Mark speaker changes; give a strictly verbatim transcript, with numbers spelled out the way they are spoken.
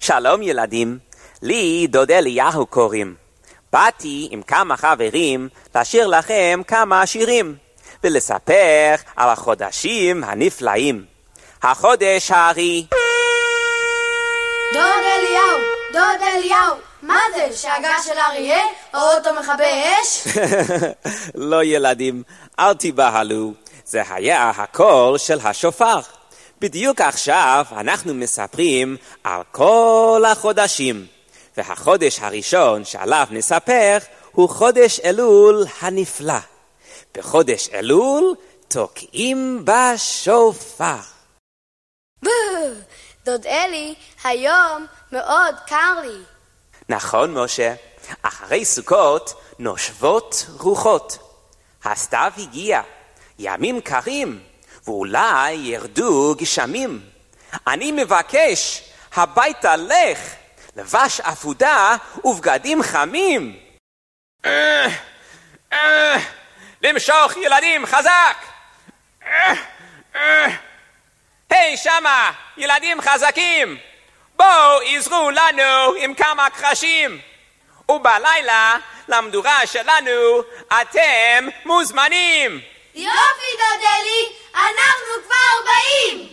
Speaker 1: שלום ילדים, לי דוד אליהו קוראים. באתי עם כמה חברים לשיר לכם כמה שירים, ולספר על החודשים הנפלאים. החודש הארי.
Speaker 2: דוד אליהו, דוד אליהו, מה זה? שאגה של אריה? או אותו מכבי אש?
Speaker 1: לא ילדים, אל תיבהלו. זה היה הקול של השופר. בדיוק עכשיו אנחנו מספרים על כל החודשים. והחודש הראשון שעליו נספר הוא חודש אלול הנפלא. בחודש אלול תוקעים בשופר.
Speaker 2: דוד אלי, היום מאוד קר לי.
Speaker 1: נכון משה, אחרי סוכות נושבות רוחות. הסתיו הגיע, ימים קרים, ואולי ירדו גשמים. אני מבקש, הביתה לך, לבש עפודה ובגדים חמים. למשוך ילדים חזק! היי שמה, ילדים חזקים! בואו עזרו לנו עם כמה קרשים. ובלילה למדורה שלנו אתם מוזמנים.
Speaker 2: יופי דוד אלי, אנחנו כבר באים!